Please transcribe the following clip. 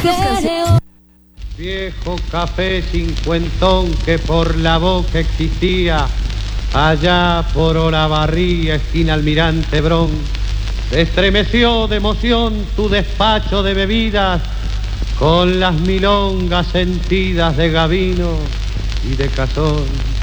Viejo café cincuentón que por la boca existía, allá por Olavarría, esquina Almirante Brón, se estremeció de emoción tu despacho de bebidas, con las milongas sentidas de Gavino y de Cazón.